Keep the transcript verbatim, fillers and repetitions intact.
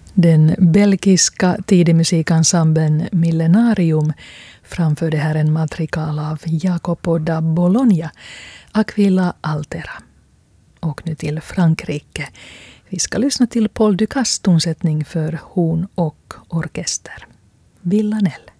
Den belgiska tidigmusikensemblen Millenarium framförde här en madrigal av Jacopo da Bologna, Aquila Altera. Och nu till Frankrike. Vi ska lyssna till Paul Dukas tonsättning för horn och orkester. Villanelle.